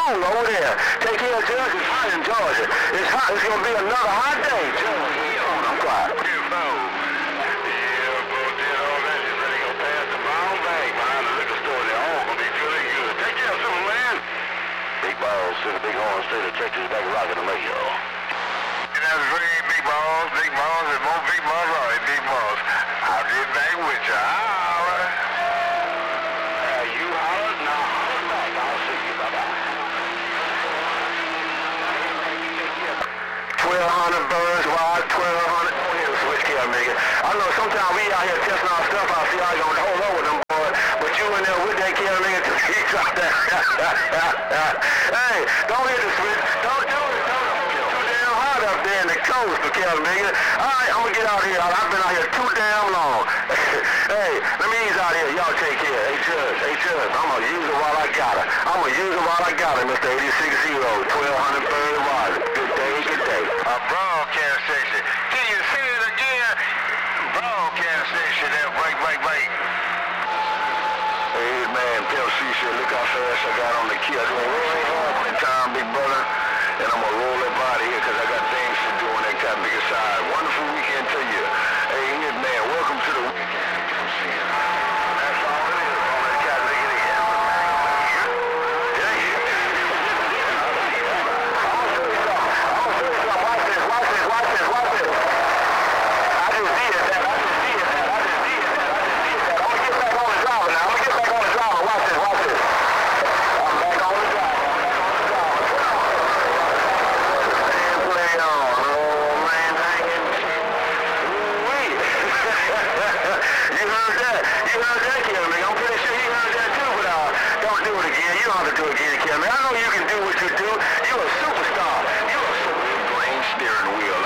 cool over there. Take care, Judge. It's hot in Georgia. It's hot. It's going to be another hot day, Judge. I'm quiet. Big balls to the big horn state of Texas, back rocking the radio. That's three big balls, and more big balls, all right, big balls. I'll get back with you. Holler. You hollered, now holler back. I'll see you. Bye-bye. 1,200 birds wide, 1,200 switch care, nigga. I know sometimes we out here testing our stuff out, see how you gonna hold up with them boys, but you in there with that care, nigga, till he dropped that. Hey, don't hit the switch. Don't do it. Too damn hot up there in the coast for Kelly, nigga. All right, I'm gonna get out here. I've been out here too damn long. Hey, let me ease out here. Y'all take care. Hey, Judge, I'm gonna use it while I got it. Mr. 86 1200 bird wide. Good day. Broadcast station. Can you say it again? Broadcast station there. Break. Hey, man, Pimp C said, look how fast I got on the key. I'm gonna roll hard one time, big brother, and I'm gonna roll up out of here because I got things to do on that kind of bigger side. Wonderful weekend to you. Hey, man, welcome to the weekend. That's all it is on that cat nigga again. Watch this. I just did that. I'm gonna get back on the driver now. Watch this. I'm back on the driver. Play on. Oh, man, hanging. Wait. You heard that, Kelly, nigga. I'm pretty sure you heard that too, but don't do it again. You don't have to do it again, Kelly. I know you can do what you do. You're a superstar. You're a brain steering wheel.